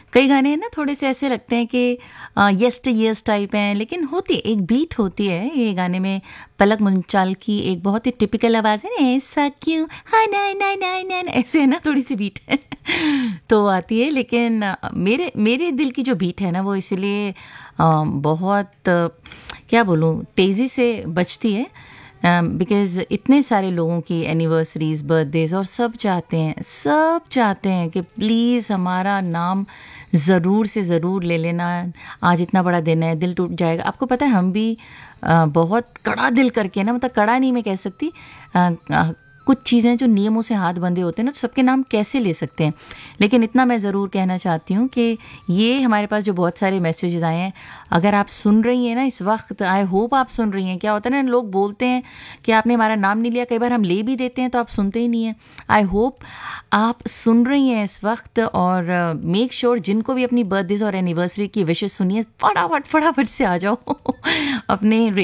कई गाने हैं ना थोड़े से ऐसे लगते हैं कि यस टू यस टाइप हैं, लेकिन होती है, एक बीट होती है ये गाने में। पलक मुंचाल की एक बहुत ही टिपिकल आवाज़ है ना, ऐसा क्यों, हाँ ना ना ना ना ना, ऐसे है ना, थोड़ी सी बीट है तो आती है। लेकिन मेरे मेरे दिल की जो बीट है ना वो इसलिए बहुत क्या बोलूँ, तेज़ी से बजती है, बिकॉज़ इतने सारे लोगों की एनिवर्सरीज, बर्थडेज, और सब चाहते हैं कि प्लीज़ हमारा नाम ज़रूर से ज़रूर ले लेना। आज इतना बड़ा दिन है, दिल टूट जाएगा। आपको पता है हम भी बहुत कड़ा दिल करके ना, मतलब कड़ा नहीं मैं कह सकती, कुछ चीज़ें जो नियमों से हाथ बंधे होते हैं ना, तो सबके नाम कैसे ले सकते हैं। लेकिन इतना मैं ज़रूर कहना चाहती हूँ कि ये हमारे पास जो बहुत सारे मैसेजेस आए हैं, अगर आप सुन रही हैं ना इस वक्त, आई होप आप सुन रही हैं। क्या होता है ना, लोग बोलते हैं कि आपने हमारा नाम नहीं लिया, कई बार हम ले भी देते हैं तो आप सुनते ही नहीं हैं। आई होप आप सुन रही हैं इस वक्त, और मेक श्योर जिनको भी अपनी बर्थडेज और एनिवर्सरी की विशेष सुनिए, फटाफट फटाफट से आ जाओ अपने